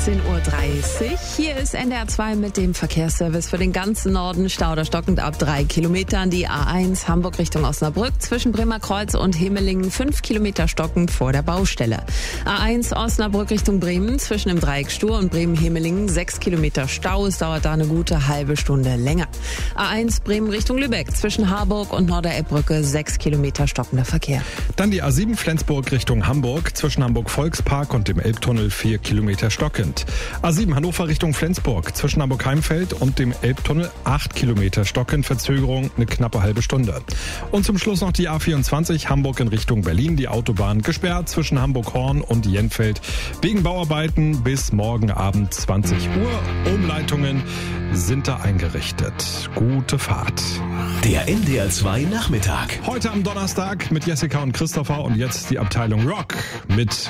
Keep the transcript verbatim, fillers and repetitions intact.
achtzehn Uhr dreißig. Hier ist N D R zwei mit dem Verkehrsservice für den ganzen Norden. Stau oder stockend ab drei Kilometern. Die A eins Hamburg Richtung Osnabrück zwischen Bremer Kreuz und Hemelingen fünf Kilometer stockend vor der Baustelle. A eins Osnabrück Richtung Bremen zwischen dem Dreieck Stur und Bremen-Hemelingen sechs Kilometer Stau. Es dauert da eine gute halbe Stunde länger. A eins Bremen Richtung Lübeck zwischen Harburg und Norderelbbrücke sechs Kilometer stockender Verkehr. Dann die A sieben Flensburg Richtung Hamburg zwischen Hamburg Volkspark und dem Elbtunnel vier Kilometer stockend. A sieben Hannover Richtung Flensburg zwischen Hamburg-Heimfeld und dem Elbtunnel acht Kilometer stockend, Verzögerung eine knappe halbe Stunde. Und zum Schluss noch die A vierundzwanzig Hamburg in Richtung Berlin, die Autobahn gesperrt zwischen Hamburg-Horn und Jenfeld wegen Bauarbeiten bis morgen Abend zwanzig Uhr. Umleitungen sind da eingerichtet. Gute Fahrt. Der N D R zwei Nachmittag. Heute am Donnerstag mit Jessica und Christopher und jetzt die Abteilung Rock mit